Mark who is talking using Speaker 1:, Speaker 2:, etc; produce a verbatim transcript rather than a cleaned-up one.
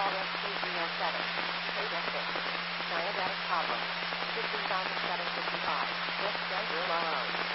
Speaker 1: L S K three oh seven. Data six. Diabetic problem. fifteen thousand seven hundred fifty-five. Just send your low.